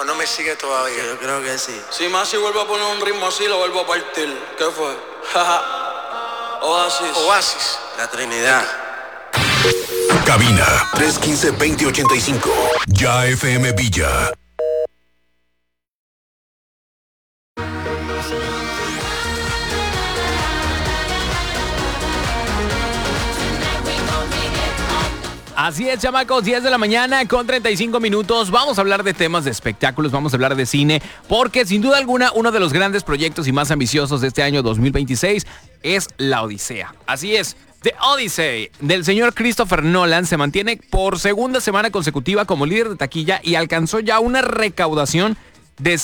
no me sigue todavía. Sí, yo creo que sí. Si Masi vuelve a poner un ritmo así, lo vuelvo a partir. ¿Qué fue? Oasis. La Trinidad. Cabina 315-2085. Ya FM Villa. Así es, chamacos, 10 de la mañana con 35 minutos. Vamos a hablar de temas de espectáculos, vamos a hablar de cine, porque sin duda alguna uno de los grandes proyectos y más ambiciosos de este año 2026 es La Odisea. Así es, The Odyssey del señor Christopher Nolan se mantiene por segunda semana consecutiva como líder de taquilla y alcanzó ya una recaudación de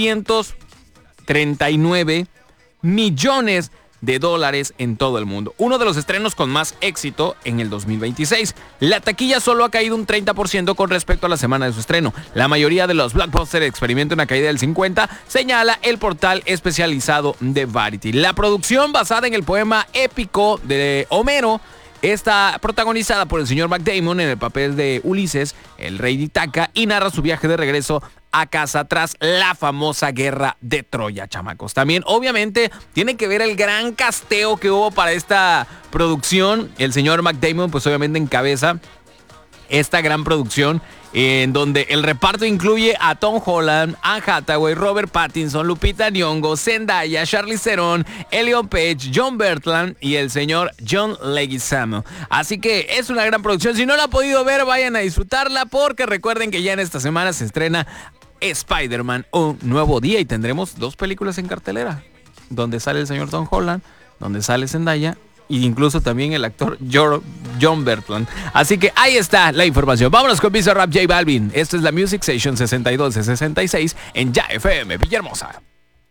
639 millones de dólares en todo el mundo. Uno de los estrenos con más éxito en el 2026. La taquilla solo ha caído un 30% con respecto a la semana de su estreno. La mayoría de los blockbusters experimentan una caída del 50%, señala el portal especializado de Variety. La producción, basada en el poema épico de Homero, está protagonizada por el señor Matt Damon en el papel de Ulises, el rey de Ítaca, y narra su viaje de regreso a casa tras la famosa guerra de Troya, chamacos. También, obviamente, tiene que ver el gran casteo que hubo para esta producción. El señor Matt Damon, pues obviamente encabeza esta gran producción, en donde el reparto incluye a Tom Holland, Anne Hathaway, Robert Pattinson, Lupita Nyong'o, Zendaya, Charlize Theron, Elliot Page, John Bertrand y el señor John Leguizamo. Así que es una gran producción. Si no la han podido ver, vayan a disfrutarla, porque recuerden que ya en esta semana se estrena Spider-Man, Un Nuevo Día, y tendremos 2 películas en cartelera, donde sale el señor Tom Holland, donde sale Zendaya, e incluso también el actor John Bertrand. Así que ahí está la información. Vámonos con Bizarrap J Balvin. Esto es la Music Station 62 de 66 en Ya FM Villahermosa.